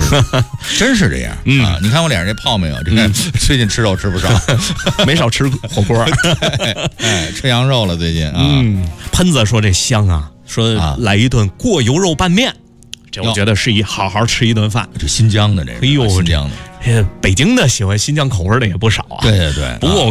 真是这样啊！你看我脸上这泡没有？这个最近吃肉吃不少， 没少吃火锅。 哎，吃羊肉了最近啊。 喷子说这香啊，说来一顿过油肉拌面，这我觉得是好好吃一顿饭。 这新疆的这个， 哎呦， 新疆的， 北京的喜欢新疆口味的也不少啊。 对对对， 不过